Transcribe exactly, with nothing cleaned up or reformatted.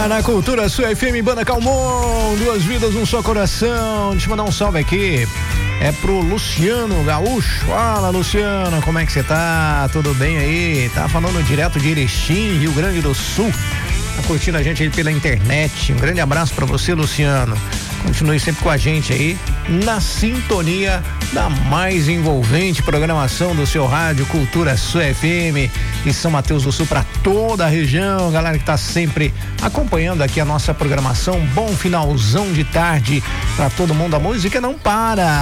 na Cultura Sua F M, Banda Calmon, duas vidas, um só coração. Deixa eu mandar um salve aqui. É pro Luciano Gaúcho. Fala, Luciano, como é que você tá? Tudo bem aí? Tá falando direto de Erechim, Rio Grande do Sul. Tá curtindo a gente aí pela internet. Um grande abraço pra você, Luciano. Continue sempre com a gente aí, na sintonia da mais envolvente programação do seu rádio Cultura Sua F M e São Mateus do Sul, para toda a região, galera que tá sempre acompanhando aqui a nossa programação. Bom finalzão de tarde para todo mundo. A música não para.